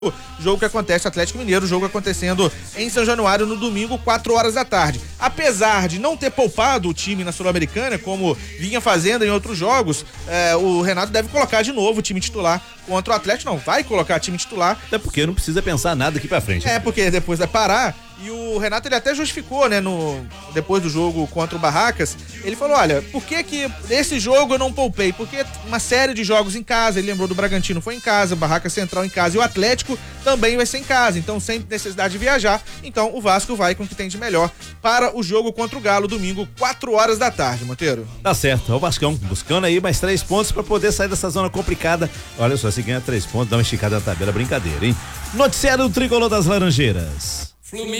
Jogo que acontece, Atlético Mineiro, jogo acontecendo em São Januário no domingo, 4 horas da tarde. Apesar de não ter poupado o time na Sul-Americana, como vinha fazendo em outros jogos, o Renato deve colocar de novo o time titular contra o Atlético. Não, vai colocar time titular. Até porque não precisa pensar nada aqui pra frente. Porque depois vai parar. E o Renato, ele até justificou, né, depois do jogo contra o Barracas, ele falou, olha, por que esse jogo eu não poupei? Porque uma série de jogos em casa, ele lembrou do Bragantino, foi em casa, Barracas Central em casa, e o Atlético também vai ser em casa, então sem necessidade de viajar, então o Vasco vai com o que tem de melhor para o jogo contra o Galo, domingo, 4 horas da tarde, Monteiro. Tá certo, é o Vascão, buscando aí mais 3 pontos pra poder sair dessa zona complicada. Olha só, se ganha 3 pontos, dá uma esticada na tabela, brincadeira, hein? Noticiário do Tricolor das Laranjeiras.